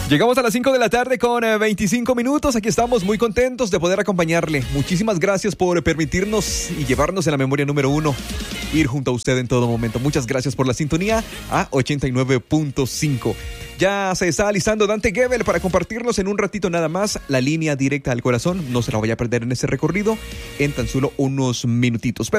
Llegamos a las 5 de la tarde con 25 minutos. Aquí estamos muy contentos de poder acompañarle. Muchísimas gracias por permitirnos y llevarnos en la memoria número 1. Ir junto a usted en todo momento. Muchas gracias por la sintonía a 89.5. Ya se está alistando Dante Gebel para compartirnos en un ratito nada más la línea directa al corazón. No se la vaya a perder en ese recorrido en tan solo unos minutitos.